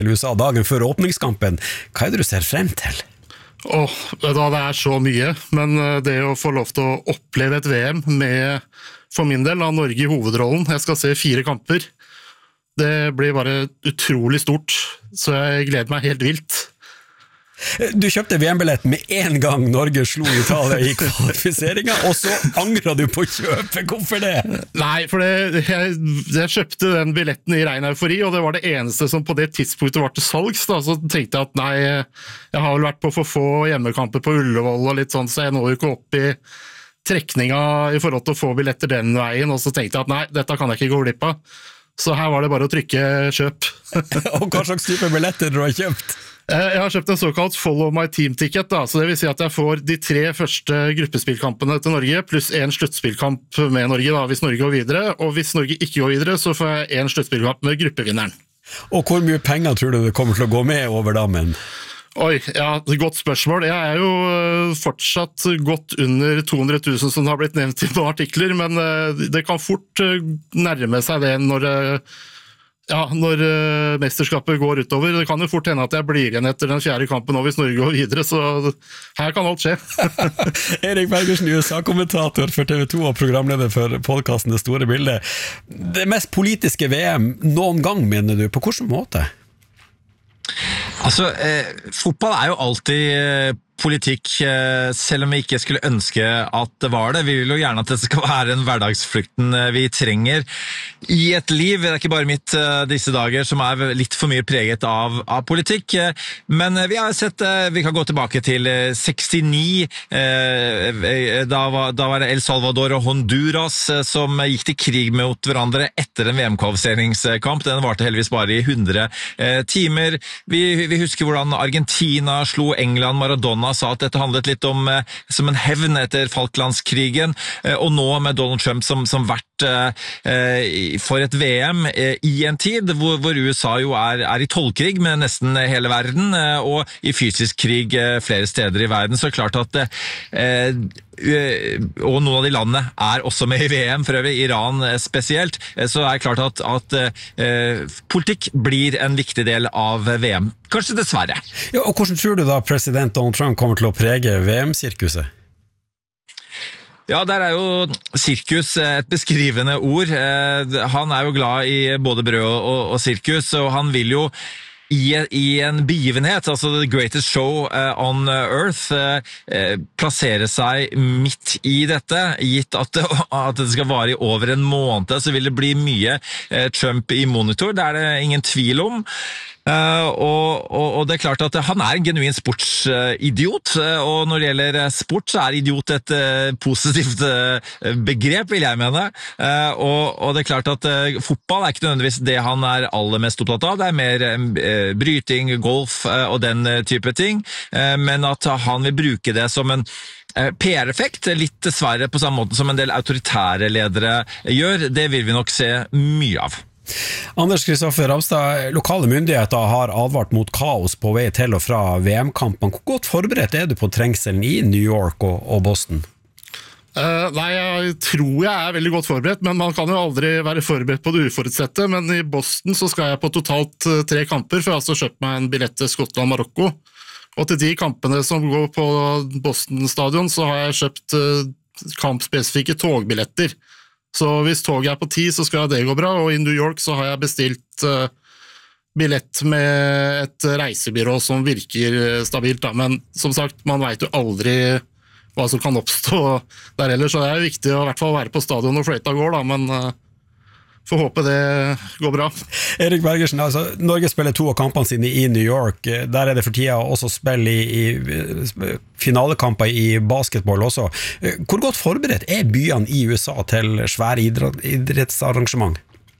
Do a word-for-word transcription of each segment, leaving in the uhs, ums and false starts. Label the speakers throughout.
Speaker 1: U S A dagen før åpningskampen. Hva er det du ser frem til?
Speaker 2: Åh, da det er så mye, men det å få lov til å oppleve et V M med, for min del, av Norge i hovedrollen, jeg skal se fire kamper, det blir bare utrolig stort, så jeg gleder meg helt vilt.
Speaker 1: Du kjøpte V M-billett med en gang Norge slo Italia i kvalifiseringen, og så angret du på kjøpet. Hvorfor det?
Speaker 2: Nei, for det, jeg, jeg kjøpte den billetten i ren eufori, og det var det eneste som på det tidspunktet var til salgs. Da. Så tenkte jeg at nei, jeg har vel vært på for få hjemmekamper på Ullevål og litt sånn, så jeg når jo ikke opp i trekninga i forhold til å få billetter den veien, og så tenkte jeg at nei, dette kan jeg ikke gå glipp av. Så her var det bare å trykke kjøp.
Speaker 1: Og hva slags type billetter du har kjøpt?
Speaker 2: Jeg har kjøpt en såkalt Follow My Team-ticket, da, så det vil si at jeg får de tre første gruppespillkampene til Norge, pluss en sluttspillkamp med Norge, da, hvis Norge går videre, og hvis Norge ikke går videre, så får jeg en sluttspillkamp med gruppevinneren.
Speaker 1: Og hvor mye penger tror du det kommer til å gå med over dammen?
Speaker 2: Oi, ja, godt spørsmål. Jeg er jo fortsatt godt under to hundre tusen som har blitt nevnt i noen artikler, men det kan fort nærme seg det når Ja, når uh, mesterskapet går utover. Det kan jo fort hende at jeg blir igjen etter den fjerde kampen nå hvis Norge går videre, så her kan alt skje.
Speaker 1: Erik Bergersen, U S A-kommentator for T V to og programleder for podcasten Det Store Bildet. Det mest politiske V M noen gang, mener du, på hvilken måte?
Speaker 3: Altså, eh, fotball er jo alltid eh, politikk, eh, selv om vi ikke skulle ønske at det var det. Vi vil jo gjerne at det skal være en hverdagsflukten eh, vi trenger i et liv. Det er ikke bare mitt eh, disse dager som er litt for mye preget av, av politikk. Eh, men eh, vi har sett, eh, vi kan gå tilbake til eh, sekstini, eh, da, var, da var det El Salvador og Honduras eh, som gikk til krig mot hverandre etter en V M-kvalifiseringskamp. Den varte heldigvis bare i hundre eh, timer. Vi, vi husker hvordan Argentina slo England. Maradona sa at dette handlet litt om eh, som en hevn etter Falklandskrigen, eh, og nå med Donald Trump som, som vært eh, for et V M eh, i en tid hvor, hvor U S A jo er, er i tollkrig med nesten hele verden, eh, og i fysisk krig eh, flere steder i verden, så klart at eh, og noen av de landene er også med i V M, for øvrig Iran spesielt, så er det klart at, at eh, politikk blir en viktig del av V M. Kanskje dessverre.
Speaker 1: Ja, og hvordan tror du da president Donald Trump kommer til å prege V M-sirkuset?
Speaker 3: Ja, der er jo sirkus et beskrivende ord. Han er jo glad i både brød og, og sirkus, og han vil jo I, i en begivenhet, altså The Greatest Show uh, on Earth, uh, uh, plassere seg midt i dette, gitt at det, at det skal vare i over en måned, så vil det bli mye uh, Trump i monitor, det er det ingen tvil om. Uh, og, og, og det er klart at han er en genuin sportsidiot, uh, og når det gjelder sport så er idiot et uh, positivt uh, begrep, vil jeg mene, uh, og, og det er klart at uh, fotball er ikke nødvendigvis det han er aller mest opptatt av, det er mer uh, bryting, golf uh, og den uh, type ting, uh, men at han vil bruke det som en uh, P R-effekt, litt dessverre på samme måte som en del autoritære ledere gjør, det vil vi nok se mye av.
Speaker 1: Anders Kristoffer Ravstad, lokale myndigheter har advart mot kaos på vei til og fra V M-kampen. Hvor godt forberedt er du på trengselen i New York og, og Boston?
Speaker 2: Uh, nei, jeg tror jeg er veldig godt forberedt, men man kan jo aldri være forberedt på det uforutsette. Men i Boston så skal jeg på totalt uh, tre kamper, for jeg har altså kjøpt meg en billett til Skottland-Marokko. Og til de kampene som går på Boston-stadion, så har jeg kjøpt uh, kampspesifikke togbilletter. Så hvis toget er på ti, så skal det gå bra, og i New York så har jeg bestilt uh, billett med et reisebyrå som virker stabilt, da. Men som sagt, man vet jo aldri hva som kan oppstå der ellers, så det er viktig å i hvert fall være på stadion og fløyta går, da, men uh, får håpe det går bra.
Speaker 1: Erik Bergersen, altså, Norge spiller to av kampene sine i New York, der er det for tida også spill i, i finalekamper i basketball også. Hvor godt forberedt er byene i U S A til svære idrettsarrangement?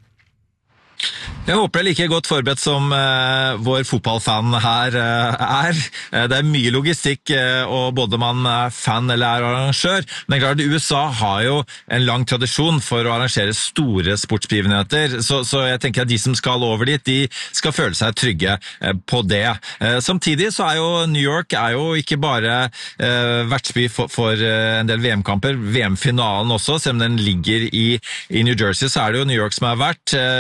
Speaker 1: Jeg håper jeg er like godt forberedt som uh, vår fotballfan her uh, er. Uh, det er mye logistikk, uh, og både man er fan eller er arrangør. Men det er klart, U S A har jo en lang tradisjon for å arrangere store sportsbegivenheter, så, så jeg tenker at de som skal over dit, de skal føle seg trygge uh, på det. Uh, samtidig så er jo New York er jo ikke bare uh, vertsby for, for uh, en del V M-kamper, V M-finalen også, selv om den ligger i, i New Jersey, så er det jo New York som er vert. Uh, vi vet også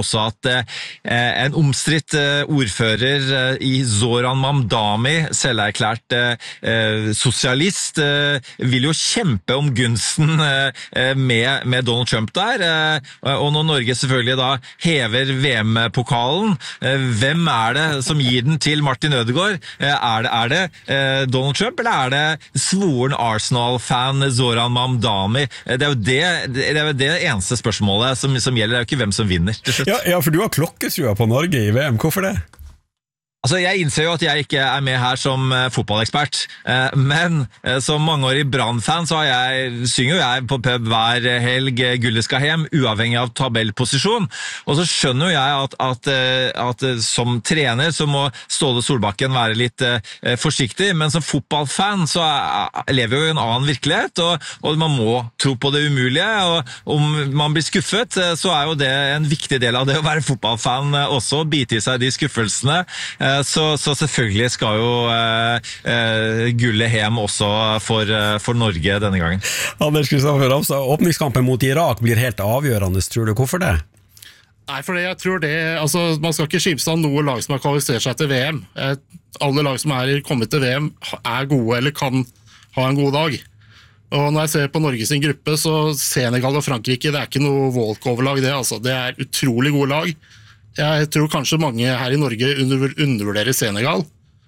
Speaker 3: også at eh, en omstridt eh, ordfører eh, i Zoran Mamdani, selverklært eh, sosialist, eh, vil jo kjempe om gunsten eh, med, med Donald Trump der, eh, og når Norge selvfølgelig da hever V M-pokalen, eh, hvem er det som gir den til Martin Ødegaard? Eh, er det, er det eh, Donald Trump, eller er det svoren Arsenal-fan Zoran Mamdani? Eh, det er jo det, det, er jo det eneste spørsmålet som, som gjelder, det er jo ikke hvem som vinner til slutt.
Speaker 1: Ja, ja, for du har klokketrua på Norge i V M, hvorfor det?
Speaker 3: Altså, jeg innser jo at jeg ikke er med her som uh, fotballekspert, uh, men uh, som mangeårig Brann-fan så har jeg, synger jo jeg på pub hver helg uh, Gullet skal hjem, uavhengig av tabellposisjon. Og så skjønner jo jeg at, at, uh, at uh, som trener så må Ståle Solbakken være litt uh, forsiktig, men som fotballfan så uh, lever jo i en annen virkelighet, og, og man må tro på det umulige, og om man blir skuffet, uh, så er jo det en viktig del av det å være fotballfan uh, også, bite i seg de skuffelsene. Uh, Så, så selvfølgelig skal jo eh, eh, gullet hjem også for, for Norge denne gangen.
Speaker 1: Anders Kristoffer Ramstad, åpningskampen mot Irak blir helt avgjørende, tror du. Hvorfor det?
Speaker 2: Nei, for jeg tror det, altså man skal ikke skimse av noe lag som har kvalifisert seg til V M. Alle lag som er kommet til V M er gode eller kan ha en god dag. Og når jeg ser på Norges gruppe, så Senegal og Frankrike, det er ikke noe walkover-lag det, altså. Det er utrolig gode lag. Jeg tror kanskje mange her i Norge undervurderer Senegal,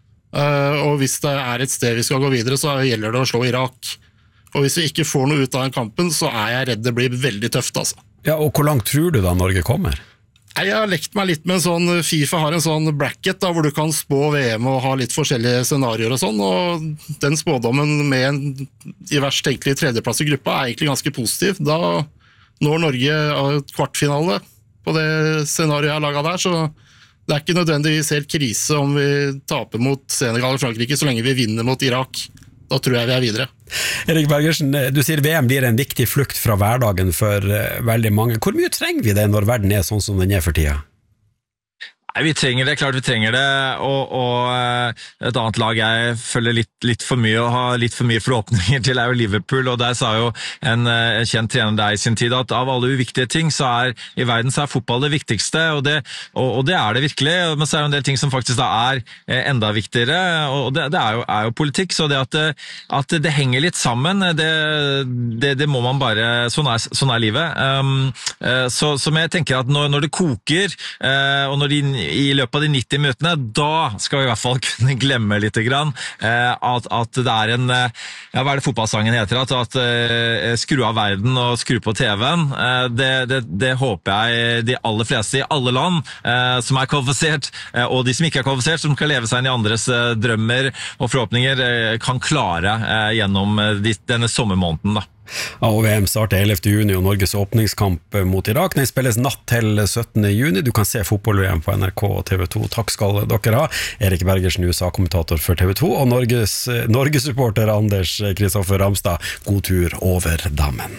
Speaker 2: og hvis det er et sted vi skal gå videre, så gjelder det å slå Irak. Og hvis vi ikke får noe ut av den kampen, så er jeg redd det blir veldig tøft, altså.
Speaker 1: Ja, og hvor langt tror du da Norge kommer?
Speaker 2: Jeg har lekt meg litt med en sånn, FIFA har en sånn bracket da, hvor du kan spå V M og ha litt forskjellige scenarier og sånn, og den spådommen med en i verst tenkelig tredjeplass i gruppa er egentlig ganske positiv. Da når Norge kvartfinale på det scenarioet jeg har laget der, så det er ikke nødvendigvis helt krise om vi taper mot Senegal og Frankrike så lenge vi vinner mot Irak. Da tror jeg vi er videre.
Speaker 1: Erik Bergersen, du sier V M blir en viktig flukt fra hverdagen for veldig mange. Hvor mye trenger vi det når verden er sånn som den er for tida?
Speaker 3: Nei, vi trenger det, klart vi trenger det, og, og et annet lag jeg følger litt, litt for mye og har litt for mye forhåpninger til er jo Liverpool, og der sa jo en, en kjent trener der i sin tid at av alle uviktige ting så er i verden så er fotball det viktigste, og det, og, og det er det virkelig, men så er det en del ting som faktisk da er enda viktigere, og det, det er, jo, er jo politikk, så det at, at det henger litt sammen, det, det, det må man bare, sånn er, sånn er livet. Um, så, så jeg tenker at når, når det koker, og når de i løpet av de nitti minuttene, da skal vi i hvert fall kunne glemme litt grann, eh, at, at det er en, ja, hva er det fotballsangen heter, at, at eh, skru av verden og skru på T V-en, eh, det, det, det håper jeg de aller fleste i alle land eh, som er kvalifisert, eh, og de som ikke er kvalifisert, som skal leve seg inn i andres eh, drømmer og forhåpninger, eh, kan klare eh, gjennom eh, de, denne sommermåneden da.
Speaker 1: Ja, og V M starter ellevte juni, og Norges åpningskamp mot Irak. Den spilles natt til syttende juni. Du kan se fotball-V M på N R K og T V to. Takk skal dere ha. Erik Bergersen, U S A-kommentator for T V to, og Norges, Norges-supporter Anders Kristoffer Ramstad. God tur over dammen.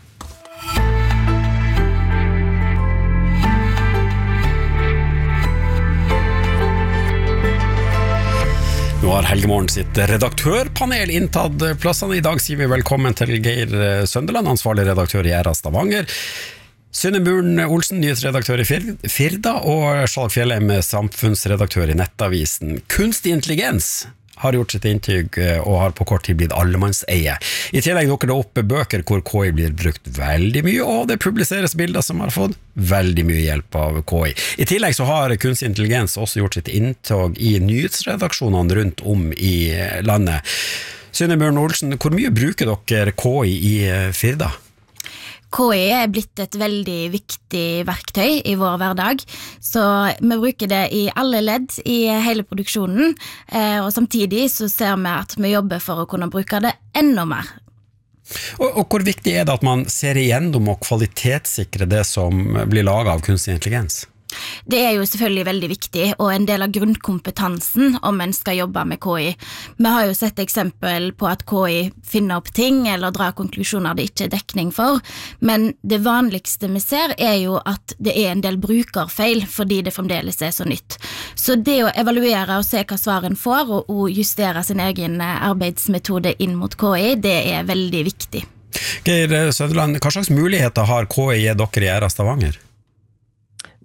Speaker 1: Nå har Helgemorgen sitt redaktørpanel inntatt plassene. I dag sier vi velkommen til Geir Sønderland, ansvarlig redaktør i R A Stavanger. Synne Muren Olsen, nyhetsredaktør i Firda, og Skjalg Fjellheim, samfunnsredaktør i Nettavisen. Kunstig intelligens har gjort sitt inntrykk og har på kort tid blitt allemannseie. I tillegg dukker det opp bøker hvor K I blir brukt veldig mye, og det publiseres bilder som har fått veldig mye hjelp av K I. I tillegg så har kunstig intelligens også gjort sitt inntog i nyhetsredaksjonene rundt om i landet. Synne Muren Olsen, hvor mye bruker dere K I i Firda?
Speaker 4: K I er blitt et veldig viktig verktøy i vår hverdag, så vi bruker det i alle ledd i hele produksjonen, og samtidig så ser vi at vi jobber for å kunne bruke det enda mer.
Speaker 1: Og, og hvor viktig er det at man ser igjennom og kvalitetssikrer det som blir laget av kunstig intelligens?
Speaker 4: Det er jo selvfølgelig veldig viktig, og en del av grunnkompetansen om en skal jobbe med K I. Vi har jo sett eksempel på at K I finner opp ting eller drar konklusjoner det ikke er dekning for, men det vanligste vi ser er jo at det er en del brukerfeil fordi det fremdeles er så nytt. Så det å evaluere og se hva svaren får og, og justere sin egen arbeidsmetode inn mot K I, det er veldig viktig.
Speaker 1: Geir Sønderland, hva slags muligheter har K I dere i R A Stavanger?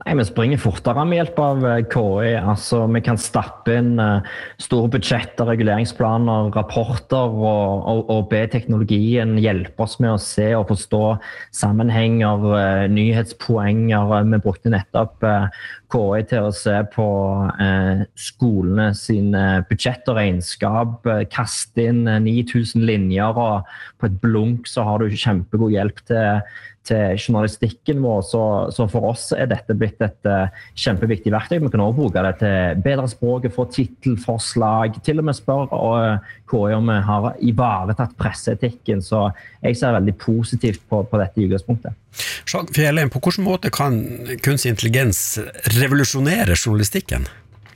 Speaker 5: Nei, vi springer fortere med hjelp av K I. Altså, vi kan stappe inn uh, store budsjetter, reguleringsplaner, rapporter og, og, og be teknologien hjelpe oss med å se og forstå sammenhenger, uh, nyhetspoenger. Vi brukte nettopp uh, K I til å se på uh, skolene sine budsjett og regnskap, uh, kaste inn uh, ni tusen linjer, og på et blunk så har du kjempegod hjelp til til journalistikken vår, så, så for oss er dette blitt et uh, kjempeviktig verktøy. Vi kan også bruke det til bedre språk, få titelforslag, til og med spørre uh, K I om vi har ivaretatt presseetikken, så jeg ser veldig positivt på, på dette i utgangspunktet.
Speaker 1: Skjalg Fjellheim, på hvilken måte kan kunstig intelligens revolusjonere journalistikken?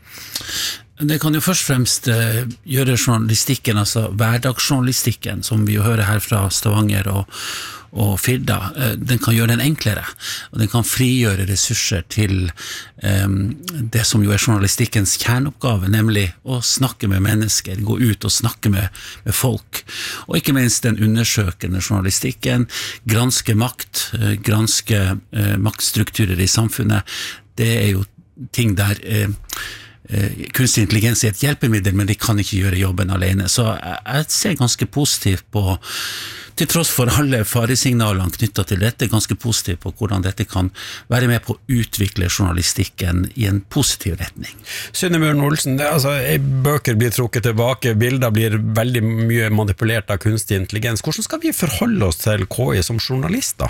Speaker 6: Det kan jo først og fremst uh, gjøre journalistikken, altså hverdagsjournalistikken, som vi jo hører her fra Stavanger og og Firda, den kan gjøre den enklere, og den kan frigjøre ressurser til um, det som jo er journalistikkens kjerneoppgave, nemlig å snakke med mennesker, gå ut og snakke med, med folk, og ikke minst den undersøkende journalistikken, granske makt, granske uh, maktstrukturer i samfunnet. Det er jo ting der uh, uh, kunstig intelligens er et hjelpemiddel, men de kan ikke gjøre jobben alene, så jeg, jeg ser ganske positivt på, til tross for alle faresignalene knyttet til dette, ganske positivt på hvordan dette kan være med på å utvikle journalistikken i en positiv retning.
Speaker 1: Synne Møren Olsen, altså, bøker blir trukket tilbake, bilder blir veldig mye manipulert av kunstig intelligens. Hvordan skal vi forholde oss til K I som journalister?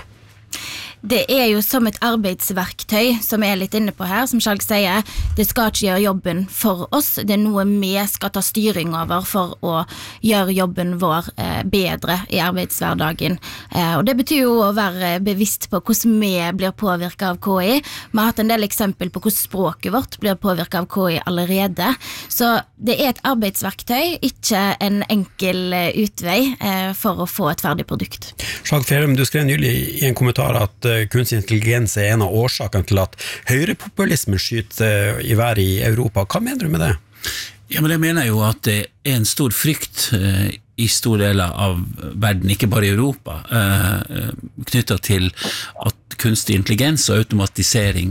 Speaker 4: Det er jo som et arbeidsverktøy, som jeg er litt inne på her, som Skjalg sier, det skal ikke gjøre jobben for oss, det er noe vi skal ta styring over for å gjøre jobben vår eh, bedre i arbeidshverdagen. Eh, og det betyr jo å være bevisst på hvordan vi blir påvirket av K I. Vi har hatt en del eksempel på hvordan språket vårt blir påvirket av K I allerede, så det er et arbeidsverktøy, ikke en enkel utvei eh, for å få et ferdig produkt.
Speaker 1: Skjalg Fjellheim, du skrev nylig i en kommentar at kunstig intelligens er en av årsakene til at høyrepopulismen skyter i været i Europa. Hva mener du med det?
Speaker 6: Ja, men jeg mener jo at det er en stor frykt eh, i store deler av verden, ikke bare i Europa, eh, knyttet til at kunstig intelligens og automatisering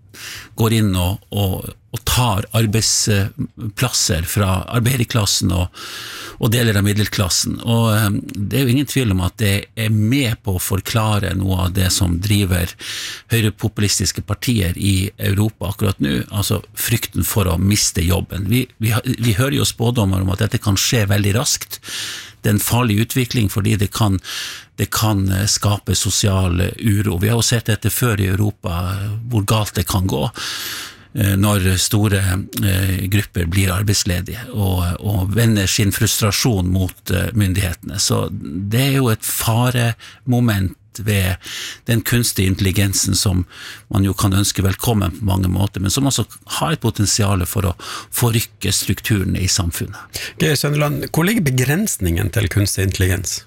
Speaker 6: går inn og, og, og tar arbeidsplasser fra arbeiderklassen og, og deler av middelklassen. Og um, det er jo ingen tvil om at det er med på å forklare noe av det som driver høyrepopulistiske partier i Europa akkurat nå, altså frykten for å miste jobben. Vi, vi, vi hører jo spådommer om at dette kan skje veldig raskt. Det er en farlig utvikling fordi det kan, det kan skape sosial uro. Vi har jo sett dette før i Europa, hvor galt det kan gå når store grupper blir arbeidsledige og, og vender sin frustrasjon mot myndighetene. Så det er jo et faremoment ved den kunstige intelligensen som man jo kan ønske velkommen på mange måter, men som også har et potensial for å forrykke strukturene i samfunnet.
Speaker 1: Geir Sønderland, hvor ligger begrensningen til kunstig intelligens?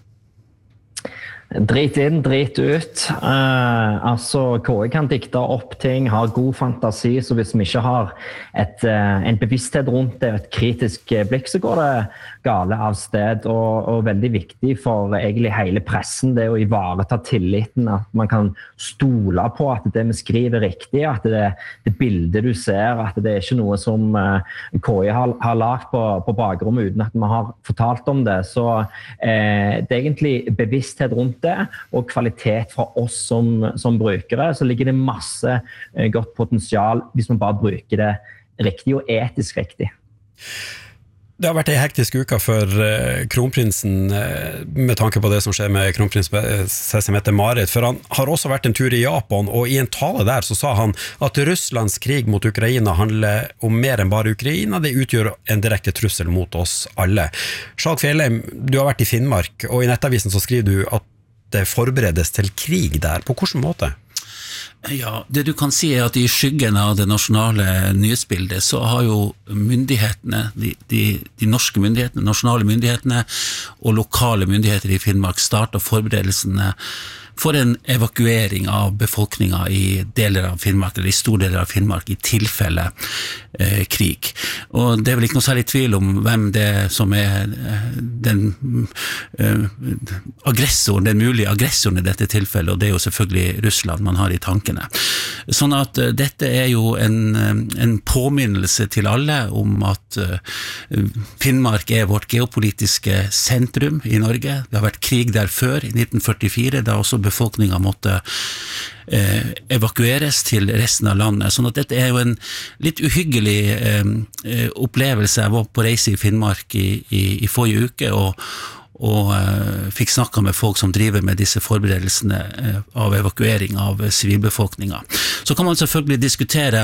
Speaker 5: Drit inn, drit ut. Uh, altså, K I kan dikte opp ting, har god fantasi, så hvis vi ikke har et, uh, en bevissthet rundt det, et kritisk blikk, så går det gale av sted, og, og veldig viktig for egentlig hele pressen, det å ivareta tilliten, at man kan stole på at det vi skriver er riktig, at det, det bildet du ser, at det er ikke noe som uh, K I har, har lagt på, på bakrommet uten at vi har fortalt om det. Så uh, det er egentlig bevissthet rundt det, og kvalitet fra oss som, som brukere, så ligger det masse eh, godt potensial hvis man bare bruker det riktig og etisk riktig.
Speaker 1: Det har vært en hektisk uke for uh, kronprinsen uh, med tanke på det som skjer med kronprins Mette-Marit, for han har også vært en tur i Japan, og i en tale der så sa han at Russlands krig mot Ukraina handler om mer enn bare Ukraina, det utgjør en direkte trussel mot oss alle. Skjalg Fjellheim, du har vært i Finnmark, og i Nettavisen så skriver du at det forberedes til krig der. På hvilken måte?
Speaker 6: Ja, det du kan si er at i skyggen av det nasjonale nyhetsbildet så har jo myndighetene, de, de, de norske myndighetene, nasjonale myndighetene og lokale myndigheter i Finnmark startet forberedelsene for en evakuering av befolkningen i deler av Finnmark, eller i store deler av Finnmark, i tilfelle eh, krig. og det er vel ikke noe særlig tvil om hvem det er som er den uh, aggressoren, den mulige aggressoren i dette tilfellet, og det er jo selvfølgelig Russland man har i tankene. Sånn at uh, dette er jo en, en påminnelse til alle om at uh, Finnmark er vårt geopolitiske sentrum i Norge. Det har vært krig der før, i nitten førtifire, da også befolkningen måtte eh, evakueres til resten av landet. Sånn at dette er jo en litt uhyggelig eh, opplevelse. Jeg var på reise i Finnmark i, i, i forrige uke, og, og eh, fikk snakket med folk som driver med disse forberedelsene eh, av evakuering av sivilbefolkningen. Så kan man selvfølgelig diskutere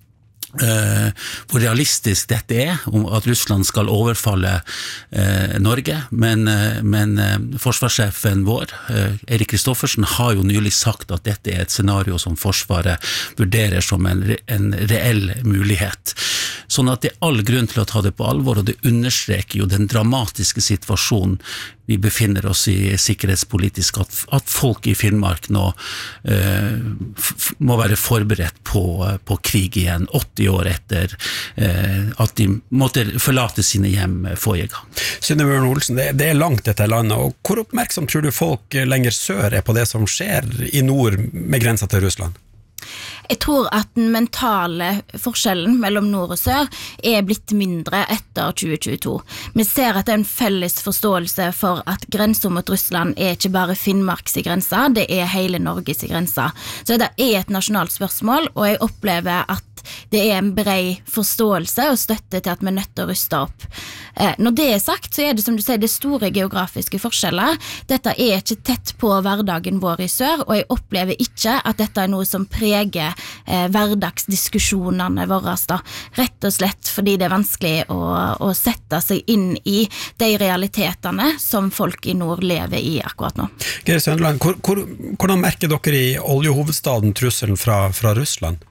Speaker 6: Uh, hvor realistisk dette er, om at Russland skal overfalle uh, Norge, men, uh, men uh, forsvarssjefen vår, uh, Erik Kristoffersen, har jo nylig sagt at dette er et scenario som Forsvaret vurderer som en, re en reell mulighet. Sånn at det er all grunn til å ta det på alvor, og det understreker jo den dramatiske situasjonen vi befinner oss i sikkerhetspolitisk, at, at folk i Finnmark nå uh, f må være forberedt på, uh, på krig igjen, åtti år etter uh, at de måtte forlate sine hjem forrige gang.
Speaker 1: Synnøve Ørn Olsen, det, det er langt dette landet, og hvor oppmerksom tror du folk lenger sør er på det som skjer i nord med grensa til Russland?
Speaker 4: Jeg tror at den mentale forskjellen mellom nord og sør er blitt mindre etter tjue tjueto. Vi ser at det er en felles forståelse for at grensen mot Russland er ikke bare Finnmarks grense, det er hele Norges grense. Så det er et nasjonalt spørsmål, og jeg opplever at det er en bred forståelse og støtte til at vi er nødt til å ruste opp. Eh, når det er sagt, så er det som du sier, det store geografiske forskjeller. Dette er ikke tett på hverdagen vår i sør, og jeg opplever ikke at dette er noe som preger eh, hverdagsdiskusjonene våre, da. Rett og slett fordi det er vanskelig å, å sette seg inn i de realitetene som folk i nord lever i akkurat nå.
Speaker 1: Geir Sønderland, hvor, hvor, hvordan merker dere i oljehovedstaden trusselen fra, fra Russland?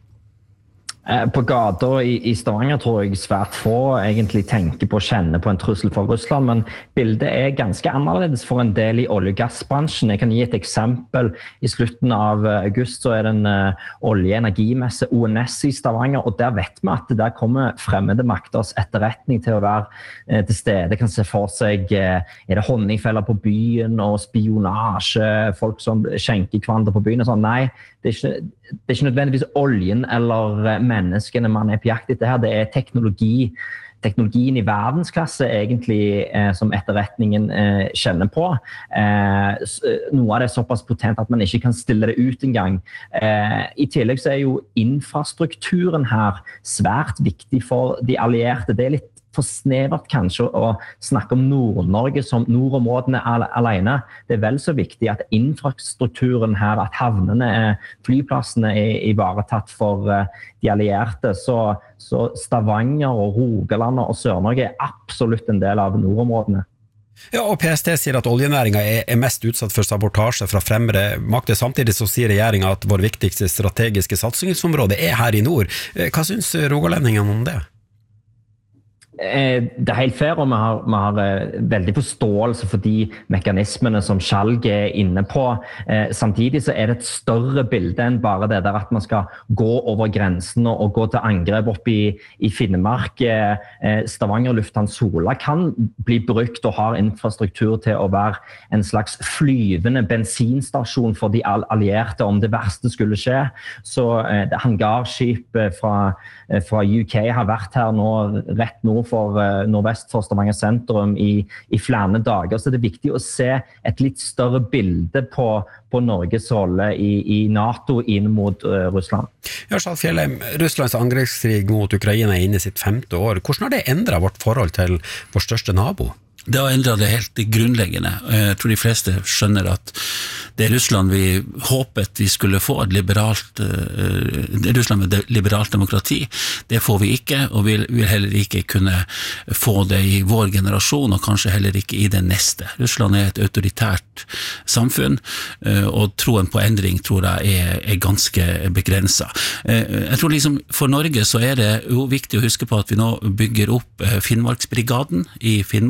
Speaker 5: På gata i, i Stavanger tror jeg svært få egentlig tenker på å kjenne på en trussel fra Russland, men bildet er ganske annerledes for en del i olje- og gassbransjen. Jeg kan gi et eksempel. I slutten av august så er det en uh, olje- og energimesse O N S i Stavanger, og der vet vi at der kommer fremmede makters etterretning til å være uh, til stede. Kan se for seg, uh, er det honningfeller på byen og spionasje, folk som skjenker hverandre på byen og sånn. Nei, det er ikke, det er ikke nødvendigvis oljen eller menneskene man er på jakt etter her, det er teknologi, teknologien i verdensklasse egentlig eh, som etterretningen eh, kjenner på. Eh, noe av det er såpass potent at man ikke kan stille det ut en gang. Eh, I tillegg så er jo infrastrukturen her svært viktig for de allierte. Det er litt for snevert kanskje å snakke om Nord-Norge som nordområdene alene. Det er vel så viktig at infrastrukturen her, at havnene, flyplassene er ivaretatt for de allierte. Så, så Stavanger og Rogaland og Sør-Norge er absolutt en del av nordområdene.
Speaker 1: Ja, og P S T sier at oljenæringen er, er mest utsatt for sabotasje fra fremmede makter. Samtidig så sier regjeringen at vår viktigste strategiske satsingsområde er her i nord. Hva synes rogalendingene om det?
Speaker 5: Det er helt fair, og vi har, vi har veldig forståelse for de mekanismene som Skjalg er inne på. Eh, samtidig så er det et større bilde enn bare det der at man skal gå over grensen og, og gå til angrep opp i, i Finnmark. Eh, Stavanger lufthavn Sola kan bli brukt og har infrastruktur til å være en slags flyvende bensinstasjon for de allierte om det verste skulle skje. Så eh, det hangarskip fra, fra U K har vært her nå rett nord for uh, nordvest for Stavanger sentrum i, i flere dager, så det er viktig å se et litt større bilde på, på Norges rolle i, i NATO inn mot uh, Russland.
Speaker 1: Ja, Charles Fjellheim, Russlands angrepskrig mot Ukraina er inne i sitt femte år. Hvordan har det endret vårt forhold til vår største nabo?
Speaker 6: Det har endret det helt grunnleggende. Jeg tror de fleste skjønner at det er Russland vi håpet vi skulle få, et liberalt, uh, Russland med liberalt demokrati. Det får vi ikke, og vi vil heller ikke kunne få det i vår generasjon, og kanskje heller ikke i den neste. Russland er et autoritært samfunn, uh, og troen på endring tror jeg er, er ganske begrenset. Uh, jeg tror liksom for Norge så er det jo viktig å huske på at vi nå bygger opp uh, Finnmarksbrigaden i Finnmark med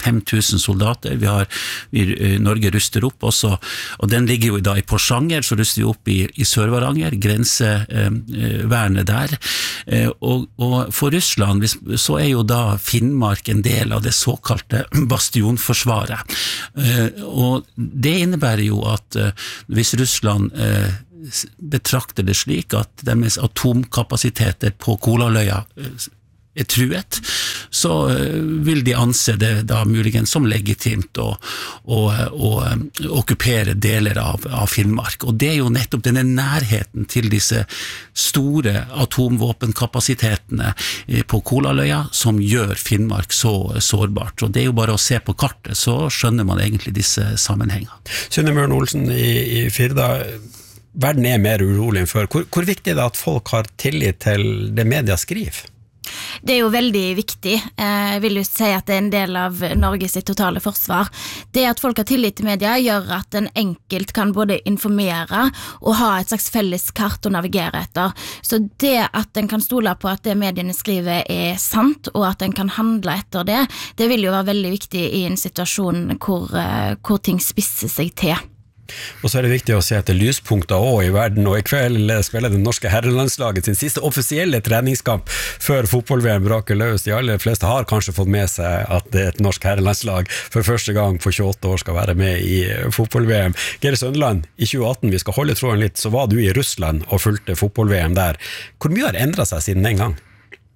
Speaker 6: fem tusen soldater. Vi har, vi, Norge ruster opp også, og den ligger jo da i Porsanger, så ruster vi opp i, i Sør-Varanger, grensevernet der. Og, og for Russland så er jo da Finnmark en del av det såkalte bastionforsvaret. Og det innebærer jo at hvis Russland betrakter det slik at deres atomkapasiteter på Kolaløya er truet, så vil de anse det da muligens som legitimt å, å, å okkupere deler av, av Finnmark. Og det er jo nettopp denne nærheten til disse store atomvåpenkapasitetene på Kolaløya som gjør Finnmark så sårbart. Og det er jo bare å se på kartet, så skjønner man egentlig disse sammenhengene.
Speaker 1: Synne Møren Olsen i, i Firda, verden er mer urolig enn før. Hvor, hvor viktig er det at folk har tillit til det media skriver?
Speaker 4: Det er jo veldig viktig. Jeg vil jo si at det er en del av Norges totale forsvar. Det at folk har tillit til media gjør at en enkelt kan både informere og ha et slags felles kart å navigere etter. Så det at en kan stole på at det mediene skriver er sant, og at en kan handle etter det, det vil jo være veldig viktig i en situasjon hvor, hvor ting spisser seg til.
Speaker 1: Og så er det viktig å se etter lyspunkter også i verden, og i kveld spiller det norske herrelandslaget sin siste offisielle treningskamp før fotball-V M braker løs. De aller fleste har kanskje fått med seg at det er et norsk herrelandslag for første gang på tjueåtte år skal være med i fotball-V M. Geir Søndeland, i tjue atten, vi skal holde tråden litt, så var du i Russland og fulgte fotball-V M der. Hvor mye har endret seg siden den gang?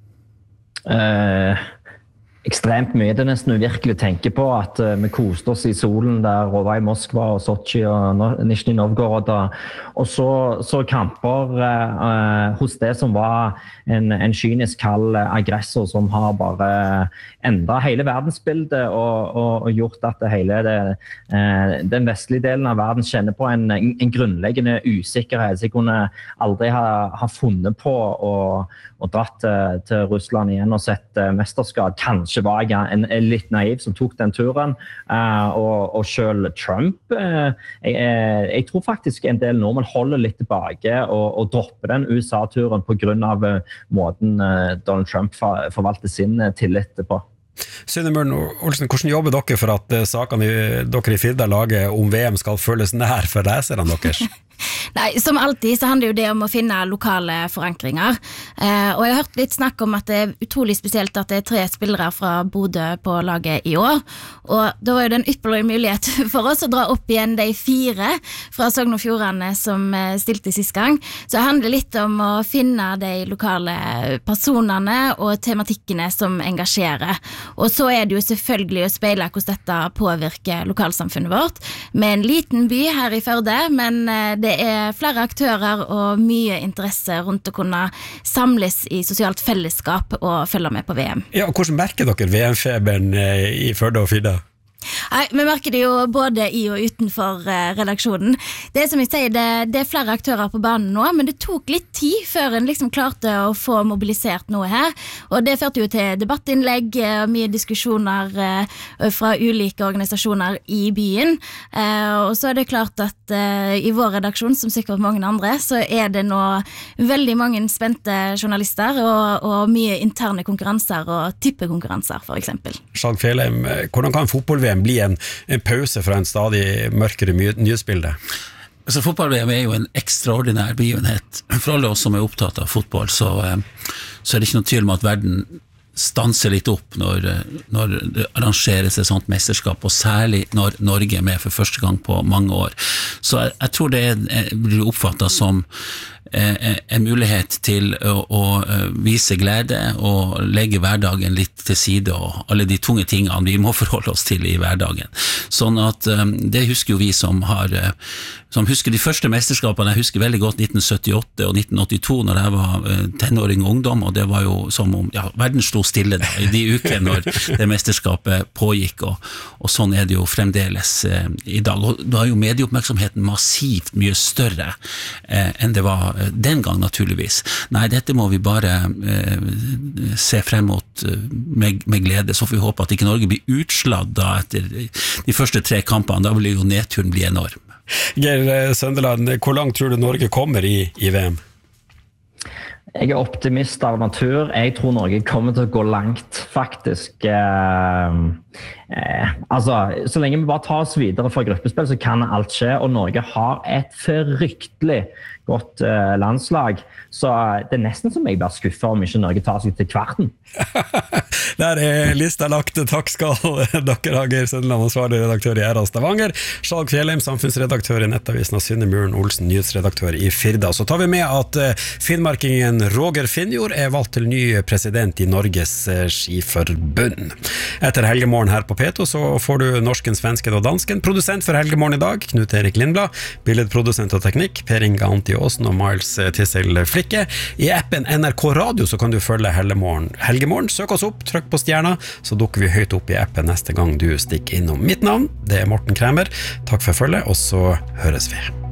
Speaker 5: Uh... Ekstremt mye. Det er nesten uvirkelig å tenke på at uh, vi koste oss i solen der og var i Moskva og Sochi og no Nizhny Novgorod. Og så, så kamper uh, hos det som var en, en kynisk kald aggressor som har bare endret hele verdensbildet og, og, og gjort at det hele det, uh, den vestlige delen av verden kjenner på en, en grunnleggende usikkerhet. Så jeg kunne aldri ha, ha funnet på å, å dratt til, til Russland igjen og sett uh, mesterskap. Kanskje var jeg en, en litt naiv som tok den turen, uh, og, og selv Trump. Uh, jeg, jeg tror faktisk en del nordmenn holder litt tilbake og, og dropper den U S A-turen på grunn av uh, måten uh, Donald Trump for, forvalter sin uh, tillit på.
Speaker 1: Synne Møren Olsen, hvordan jobber dere for at uh, sakene dere i Firda lager om V M skal føles nær for leserne deres?
Speaker 4: Nei, som alltid så handler jo det om å finne lokale forankringer. Eh, og jeg har hørt litt snakk om at det er utrolig spesielt at det er tre spillere fra Bodø på laget i år. Og da var jo det en ypperlig mulighet for oss å dra opp igjen de fire fra Sogn og Fjordane som eh, stilte sist gang. Så det handler litt om å finne de lokale personene og tematikkene som engasjerer. Og så er det jo selvfølgelig å speile hvordan dette påvirker lokalsamfunnet vårt. Med en liten by her i Førde, men eh, det Det er flere aktører og mye interesse rundt å kunne samles i sosialt fellesskap og følge med på V M.
Speaker 1: Ja, og hvordan merker dere V M-feberen i Førde og Firda?
Speaker 4: Nei, vi merker det jo både i og utenfor uh, redaksjonen. Det er som jeg sier, det, det er flere aktører på banen nå, men det tok litt tid før en liksom klarte å få mobilisert noe her. Og det førte jo til debattinnlegg og uh, mye diskusjoner uh, fra ulike organisasjoner i byen. Uh, og så er det klart at uh, i vår redaksjon, som sikkert mange andre, så er det nå veldig mange spente journalister og, og mye interne konkurranser og tippekonkurranser, for eksempel.
Speaker 1: Skjalg Fjellheim, hvordan kan fotball-V M bli en, en pause fra en stadig mørkere nyhetsbilde?
Speaker 6: Altså, fotball-V M er jo en ekstraordinær begivenhet. For alle oss som er opptatt av fotball, så, så er det ikke noe tvil om at verden stanser litt opp når, når det arrangeres et sånt mesterskap, og særlig når Norge er med for første gang på mange år. Så jeg, jeg tror det er, blir oppfattet som en mulighet til å, å vise glede og legge hverdagen litt til side, og alle de tunge tingene vi må forholde oss til i hverdagen. Sånn at det husker jo vi som har som husker de første mesterskapene. Jeg husker veldig godt nitten syttiåtte og nitten åttito når jeg var tenåring og ungdom, og det var jo som om ja, verden sto stille da, i de ukene når det mesterskapet pågikk, og, og sånn er det jo fremdeles eh, i dag. Og da er jo medieoppmerksomheten massivt mye større eh, enn det var den gang, naturligvis. Nei, dette må vi bare eh, se frem mot eh, med, med glede, så får vi håpe at ikke Norge blir utsladd da etter de første tre kampene. Da vil jo nedturen bli enorm.
Speaker 1: Geir Søndeland, hvor langt tror du Norge kommer i, i V M?
Speaker 5: Jeg er optimist av natur. Jeg tror Norge kommer til å gå langt, faktisk. Eh, eh, altså, så lenge vi bare tar oss videre fra gruppespill, så kan alt skje, og Norge har et fryktelig godt eh, landslag. Så det er nesten som jeg blir skuffet om ikke Norge tar seg til kvarten.
Speaker 1: Der er lista lagt. Takk skal dere ha, Geir Søndeland, ansvarlig redaktør i Æra Stavanger, Skjalg Fjellheim, samfunnsredaktør i Nettavisen, og Synne Muren Olsen, nyhetsredaktør i Firda. Så tar vi med at finnmarkingen Roger Finnjord er valgt til ny president i Norges skiforbund. Etter Helgemorgen her på P to så får du norsken, svensken og dansken. Produsent for Helgemorgen i dag, Knut Erik Lindblad. Billedprodusent og teknikk, Per Inge Antti Åsen og Miles Tissel Flikke. I appen N R K Radio så kan du følge Helgemorgen. Helgemorgen, søk oss opp, trykk på stjerna, så dukker vi høyt opp i appen neste gang du stikker innom. Mitt navn, det er Morten Kremer. Takk for følget, og så høres vi.